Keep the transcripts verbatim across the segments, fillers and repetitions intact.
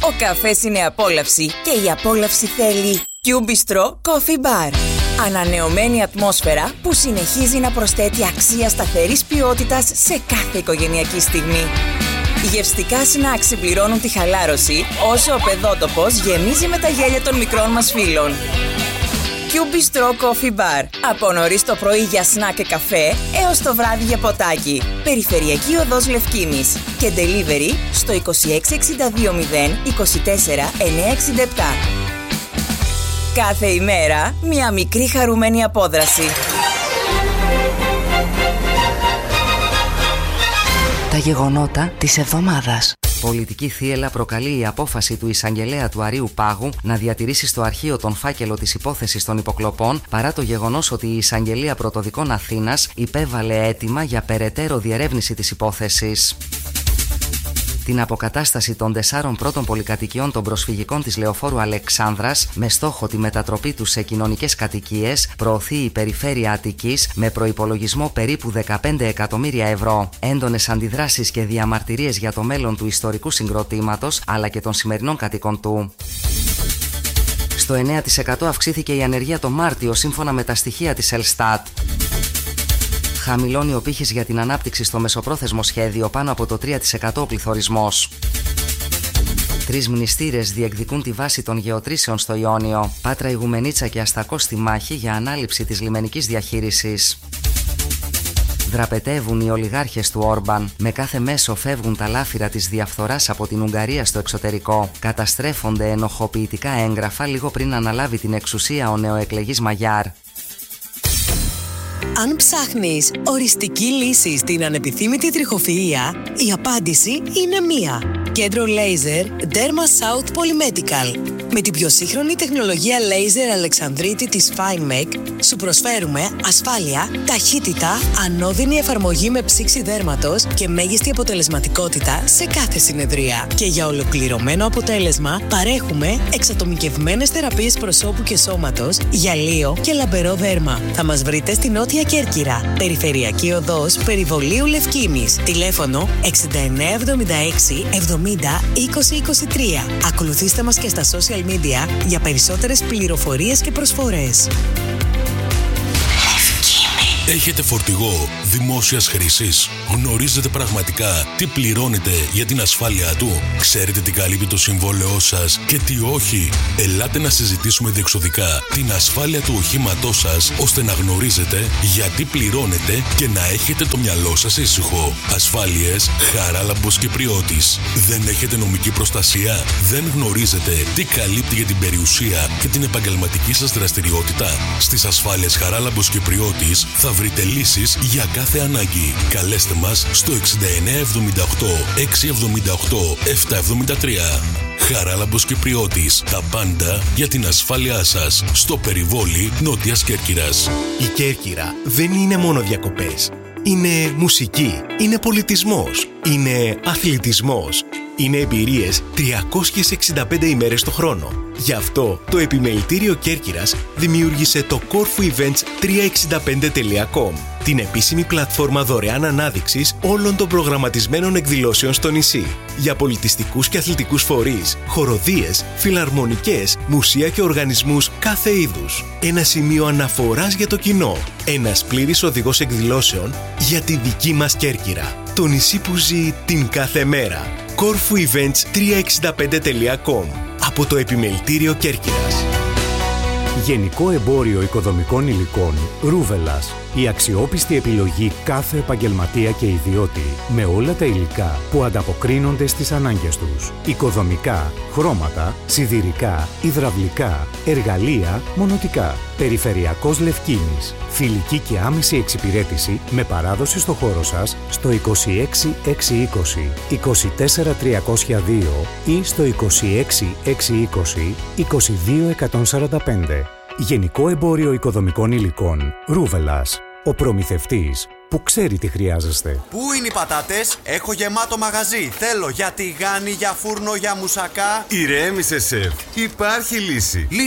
Ο καφές είναι απόλαυση και η απόλαυση θέλει Q Bistro Coffee Bar. Ανανεωμένη ατμόσφαιρα που συνεχίζει να προσθέτει αξία σταθερής ποιότητας σε κάθε οικογενειακή στιγμή. Γευστικά σνακ συμπληρώνουν τη χαλάρωση, όσο ο παιδότοπος γεμίζει με τα γέλια των μικρών μας φίλων. Q Bistro Coffee Bar. Από νωρίς το πρωί για σνακ και καφέ, έως το βράδυ για ποτάκι. Περιφερειακή οδός Λευκήμης. Και delivery στο είκοσι έξι εξήντα δύο μηδέν είκοσι τέσσερα εννιακόσια εξήντα επτά. Κάθε ημέρα, μια μικρή χαρούμενη απόδραση. Τα γεγονότα της εβδομάδας. Πολιτική θύελλα προκαλεί η απόφαση του εισαγγελέα του Αρείου Πάγου να διατηρήσει στο αρχείο τον φάκελο της υπόθεσης των υποκλοπών, παρά το γεγονός ότι η Εισαγγελία Πρωτοδικών Αθήνας υπέβαλε αίτημα για περαιτέρω διερεύνηση της υπόθεσης. Την αποκατάσταση των τεσσάρων πρώτων πολυκατοικιών των προσφυγικών της Λεωφόρου Αλεξάνδρας με στόχο τη μετατροπή τους σε κοινωνικές κατοικίες προωθεί η Περιφέρεια Αττικής με προϋπολογισμό περίπου δεκαπέντε εκατομμύρια ευρώ. Έντονες αντιδράσεις και διαμαρτυρίες για το μέλλον του ιστορικού συγκροτήματος αλλά και των σημερινών κατοίκων του. Στο εννέα τοις εκατό αυξήθηκε η ανεργία το Μάρτιο σύμφωνα με τα στοιχεία της Ελστάτ. Χαμηλώνει ο πύχης για την ανάπτυξη στο μεσοπρόθεσμο σχέδιο, πάνω από το τρία τοις εκατό ο πληθωρισμός. Τρεις μνηστήρες διεκδικούν τη βάση των γεωτρήσεων στο Ιόνιο. Πάτρα Ηγουμενίτσα και Αστακός στη μάχη για ανάληψη της λιμενικής διαχείρισης. Δραπετεύουν οι ολιγάρχες του Όρμπαν. Με κάθε μέσο φεύγουν τα λάφυρα της διαφθοράς από την Ουγγαρία στο εξωτερικό. Καταστρέφονται ενοχοποιητικά έγγραφα λίγο πριν αναλάβει την εξουσία ο νεοεκλεγής Μαγιάρ. Αν ψάχνεις οριστική λύση στην ανεπιθύμητη τριχοφυΐα, η απάντηση είναι μία. Κέντρο Laser Derma South Polymedical. Με την πιο σύγχρονη τεχνολογία Laser Αλεξανδρίτη της FineMake σου προσφέρουμε ασφάλεια, ταχύτητα, ανώδυνη εφαρμογή με ψήξη δέρματος και μέγιστη αποτελεσματικότητα σε κάθε συνεδρία. Και για ολοκληρωμένο αποτέλεσμα παρέχουμε εξατομικευμένες θεραπείες προσώπου και σώματος, γυαλίο και λαμπερό δέρμα. Θα μας βρείτε στη Νότια Κέρκυρα, Περιφερειακή Οδός Περιβολίου Λευκήμης. Τηλέφωνο εξήντα εννέα εβδομήντα έξι εβδομήντα είκοσι είκοσι τρία. Ακολουθήστε μας και στα social media για περισσότερες πληροφορίες και προσφορές. Έχετε φορτηγό δημόσιας χρήσης? Γνωρίζετε πραγματικά τι πληρώνετε για την ασφάλεια του? Ξέρετε τι καλύπτει το συμβόλαιό σας και τι όχι? Ελάτε να συζητήσουμε διεξοδικά την ασφάλεια του οχήματός σας, ώστε να γνωρίζετε γιατί πληρώνετε και να έχετε το μυαλό σας ήσυχο. Ασφάλειες Χαράλαμπος Κυπριώτης. Δεν έχετε νομική προστασία? Δεν γνωρίζετε τι καλύπτει για την περιουσία και την επαγγελματική σας δραστηριότητα? Στις Ασφάλειες Χαράλαμπος Κυπριώτης θα βρείτε λύσεις για κάθε ανάγκη. Καλέστε μας στο εξήντα εννέα εβδομήντα οκτώ εξακόσια εβδομήντα οκτώ επτακόσια εβδομήντα τρία. Χαράλαμπος Κυπριώτης. Τα πάντα για την ασφάλειά σας στο περιβόλι Νότιας Κέρκυρας. Η Κέρκυρα δεν είναι μόνο διακοπές. Είναι μουσική, είναι πολιτισμός, είναι αθλητισμός, είναι εμπειρίες τριακόσιες εξήντα πέντε ημέρες το χρόνο. Γι' αυτό το Επιμελητήριο Κέρκυρας δημιούργησε το Corfu Events τριακόσια εξήντα πέντε τελεία com, την επίσημη πλατφόρμα δωρεάν ανάδειξης όλων των προγραμματισμένων εκδηλώσεων στο νησί, για πολιτιστικούς και αθλητικούς φορείς, χοροδίες, φιλαρμονικές, μουσεία και οργανισμούς κάθε είδους. Ένα σημείο αναφοράς για το κοινό. Ένας πλήρης οδηγός εκδηλώσεων για τη δική μας Κέρκυρα. Το νησί που ζει την κάθε μέρα. Corfu Events τριακόσια εξήντα πέντε τελεία com, από το Επιμελητήριο Κέρκυρας. Γενικό Εμπόριο Οικοδομικών Υλικών Ρούβελας. Η αξιόπιστη επιλογή κάθε επαγγελματία και ιδιώτη, με όλα τα υλικά που ανταποκρίνονται στις ανάγκες τους. Οικοδομικά, χρώματα, σιδηρικά, υδραυλικά, εργαλεία, μονοτικά. Περιφερειακός Λευκήμης. Φιλική και άμεση εξυπηρέτηση με παράδοση στο χώρο σας στο είκοσι έξι εξακόσια είκοσι είκοσι τέσσερα τριακόσια δύο ή στο είκοσι έξι εξακόσια είκοσι είκοσι δύο εκατόν σαράντα πέντε. Γενικό Εμπόριο Οικοδομικών Υλικών Ρούβελας. Ο προμηθευτής που ξέρει τι χρειάζεστε. Πού είναι οι πατάτες? Έχω γεμάτο μαγαζί. Θέλω για τηγάνι, για φούρνο, για μουσακά. Ηρέμησε, σεφ. Υπάρχει λύση. Λύση?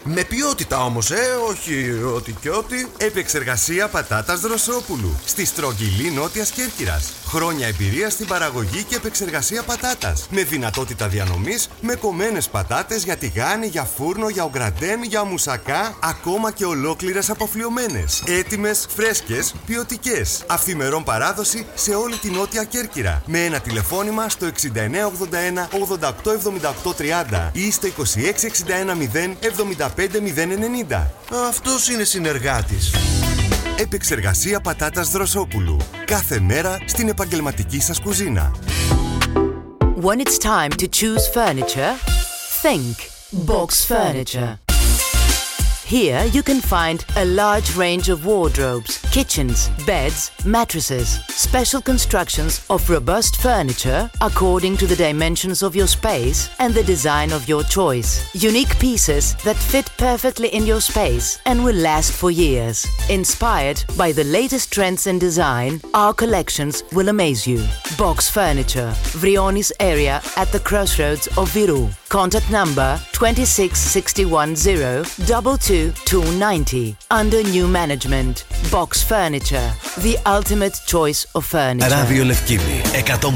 Με ποιότητα όμως, ε, όχι ότι και ότι. Επεξεργασία πατάτας Δροσόπουλου στη στρογγυλή Νότιας Κέρκυρας. Χρόνια εμπειρία στην παραγωγή και επεξεργασία πατάτας. Με δυνατότητα διανομής, με κομμένες πατάτες για τηγάνι, για φούρνο, για ογκραντέν, για μουσακά, ακόμα και ολόκληρες αποφλιωμένες. Έτοιμες, φρέσκες, ποιοτικές. Αυθημερών παράδοση σε όλη τη Νότια Κέρκυρα. Με ένα τηλεφώνημα στο εξήντα εννέα ογδόντα ένα ογδόντα οκτώ εβδομήντα οκτώ τριάντα ή στο είκοσι έξι εξήντα ένα μηδέν εβδομήντα πέντε μηδέν ενενήντα. Αυτός είναι συνεργάτης. Επεξεργασία πατάτας Δροσόπουλου. Κάθε μέρα στην επαγγελματική σας κουζίνα. When it's time to choose furniture, think Box Furniture. Here you can find a large range of wardrobes, kitchens, beds, mattresses, special constructions of robust furniture according to the dimensions of your space and the design of your choice. Unique pieces that fit perfectly in your space and will last for years. Inspired by the latest trends in design, our collections will amaze you. Box Furniture, Vrionis area at the crossroads of Virou. Contact number two six six one zero two two two nine zero. Under new management. Box Furniture, the ultimate choice of furniture. Ράδιο Λευκίδη, εκατό